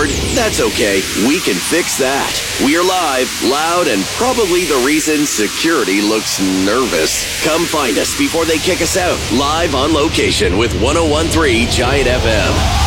board? That's okay. We can fix that. We're live, loud, and probably the reason security looks nervous. Come find us before they kick us out. Live on location with 101.3 Giant FM.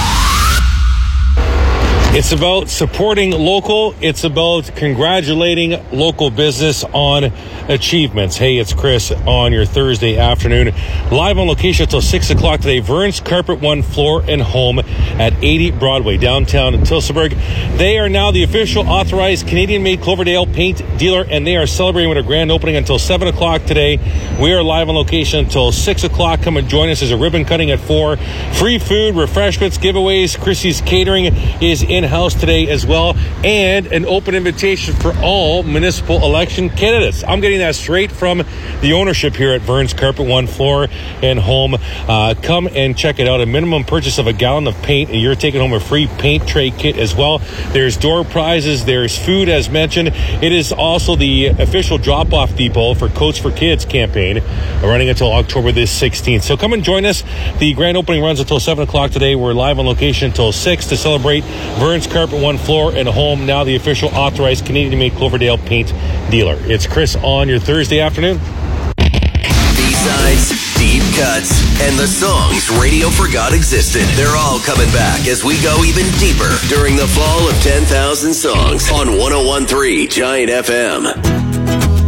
It's about supporting local. It's about congratulating local business on achievements. Hey, it's Chris on your Thursday afternoon. Live on location until 6 o'clock today. Vern's Carpet One Floor and Home at 80 Broadway, downtown Tillsonburg. They are now the official authorized Canadian-made Cloverdale paint dealer, and they are celebrating with a grand opening until 7 o'clock today. We are live on location until 6 o'clock. Come and join us. There's a ribbon cutting at 4. Free food, refreshments, giveaways. Chrissy's Catering is in-house today as well, and an open invitation for all municipal election candidates. I'm getting that straight from the ownership here at Vern's Carpet One Floor and Home. Come and check it out. A minimum purchase of a gallon of paint, and you're taking home a free paint tray kit as well. There's door prizes. There's food, as mentioned. It is also the official drop-off depot for Coats for Kids campaign, running until October the 16th. So come and join us. The grand opening runs until 7 o'clock today. We're live on location until 6 to celebrate Vern's Carpet One Floor and Home, now the official authorized Canadian-made Cloverdale paint dealer. It's Chris on your Thursday afternoon. B-sides, deep cuts, and the songs radio forgot existed. They're all coming back as we go even deeper during the fall of 10,000 songs on 101.3 Giant FM.